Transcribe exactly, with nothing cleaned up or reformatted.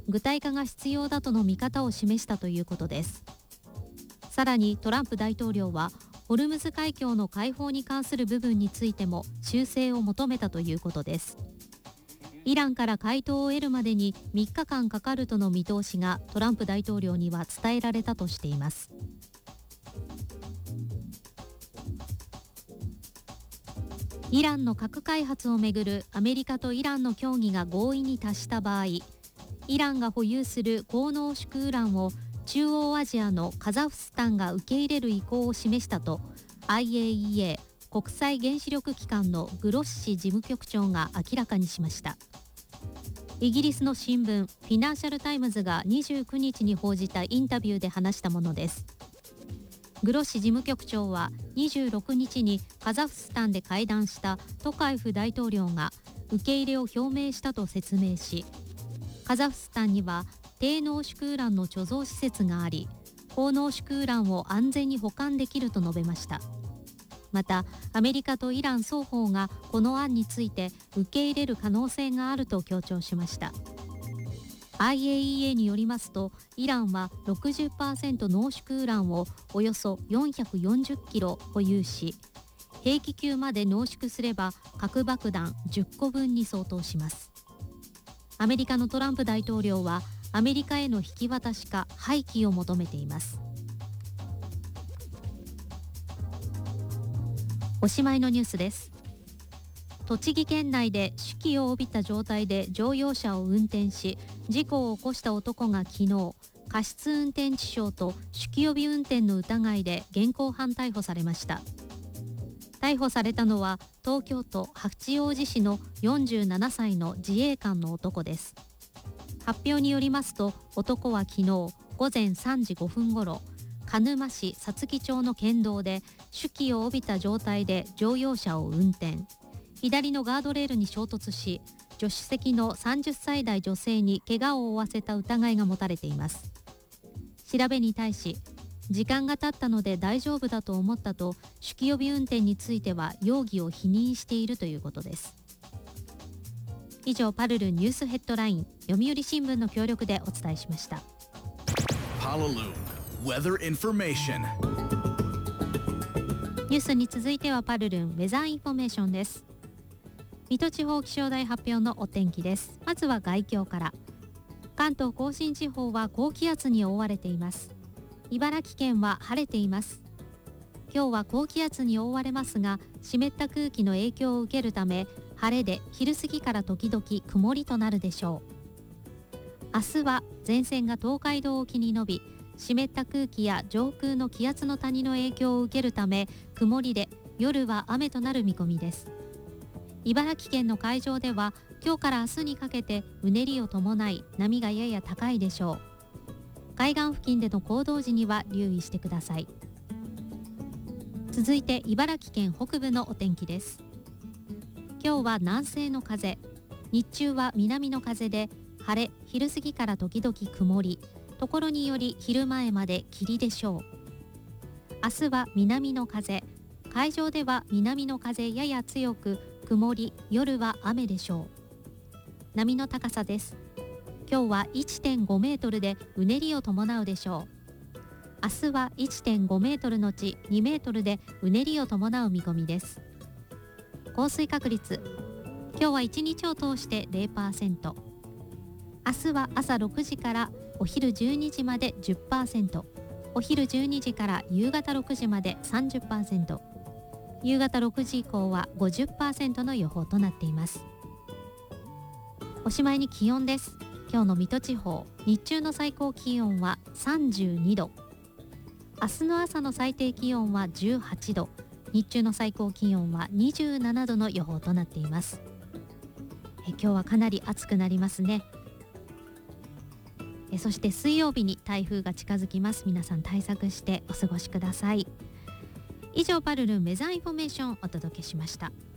具体化が必要だとの見方を示したということです。さらにトランプ大統領はホルムズ海峡の開放に関する部分についても修正を求めたということです。イランから回答を得るまでにみっかかんかかるとの見通しがトランプ大統領には伝えられたとしています。イランの核開発をめぐるアメリカとイランの協議が合意に達した場合、イランが保有する高濃縮ウランを中央アジアのカザフスタンが受け入れる意向を示したと アイエーイーエー 国際原子力機関のグロッシ事務局長が明らかにしました。イギリスの新聞フィナンシャルタイムズがにじゅうくにちに報じたインタビューで話したものです。グロッシ事務局長はにじゅうろくにちにカザフスタンで会談したトカエフ大統領が受け入れを表明したと説明し、カザフスタンには低濃縮ウランの貯蔵施設があり、高濃縮ウランを安全に保管できると述べました。またアメリカとイラン双方がこの案について受け入れる可能性があると強調しました。 アイエーイーエー によりますと、イランは ろくじゅっパーセント 濃縮ウランをおよそよんひゃくよんじゅっキロ保有し、兵器級まで濃縮すれば核爆弾じゅっこぶんに相当します。アメリカのトランプ大統領はアメリカへの引き渡しか廃棄を求めています。おしまいのニュースです。栃木県内で酒気を帯びた状態で乗用車を運転し事故を起こした男が昨日、過失運転致傷と酒気帯び運転の疑いで現行犯逮捕されました。逮捕されたのは東京都八王子市のよんじゅうななさいの自衛官の男です。発表によりますと、男は昨日午前さんじごふんごろ、鹿沼市さつき町の県道で酒気を帯びた状態で乗用車を運転、左のガードレールに衝突し、助手席のさんじゅっさい代女性に怪我を負わせた疑いが持たれています。調べに対し、時間が経ったので大丈夫だと思ったと酒気帯び運転については容疑を否認しているということです。以上、パルルニュースヘッドライン、読売新聞の協力でお伝えしました。 パルル Weather Information。 ニュースに続いてはパルルンウェザーインフォメーションです。水戸地方気象台発表のお天気です。まずは概況から。関東甲信地方は高気圧に覆われています。茨城県は晴れています。今日は高気圧に覆われますが、湿った空気の影響を受けるため晴れで昼過ぎから時々曇りとなるでしょう。明日は前線が東海道沖に伸び、湿った空気や上空の気圧の谷の影響を受けるため曇りで、夜は雨となる見込みです。茨城県の海上では今日から明日にかけてうねりを伴い波がやや高いでしょう。海岸付近での行動時には留意してください。続いて茨城県北部のお天気です。今日は南西の風、日中は南の風で晴れ、昼過ぎから時々曇り、ところにより昼前まで霧でしょう。明日は南の風、海上では南の風やや強く曇り、夜は雨でしょう。波の高さです。今日は いってんごメートルでうねりを伴うでしょう。明日は いってんごメートルのちにメートルでうねりを伴う見込みです。降水確率、今日はいちにちを通して ゼロパーセント、明日は朝ろくじからお昼じゅうにじまで じゅっパーセント、お昼じゅうにじから夕方ろくじまで さんじゅっパーセント、夕方ろくじ以降は ごじゅっパーセント の予報となっています。おしまいに気温です。今日の水戸地方、日中の最高気温はさんじゅうにど、明日の朝の最低気温はじゅうはちど、日中の最高気温はにじゅうななどの予報となっています。え今日はかなり暑くなりますね。えそして水曜日に台風が近づきます。皆さん対策してお過ごしください。以上、パルルンウェザーインフォメーションをお届けしました。